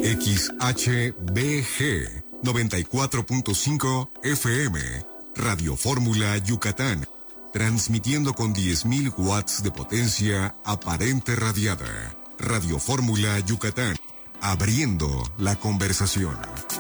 XHBG 94.5 FM, Radio Fórmula Yucatán, transmitiendo con 10.000 watts de potencia aparente radiada. Radio Fórmula Yucatán, abriendo la conversación.